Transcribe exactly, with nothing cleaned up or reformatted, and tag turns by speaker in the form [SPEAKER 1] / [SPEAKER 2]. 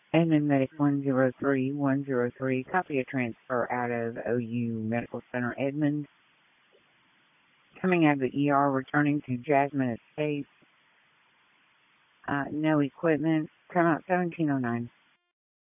[SPEAKER 1] Admin Medic one zero three one zero three, copy a transfer out of O U Medical Center Edmond. Coming out of the E R, returning to Jasmine Estates. Uh, no equipment. Come out seventeen oh nine.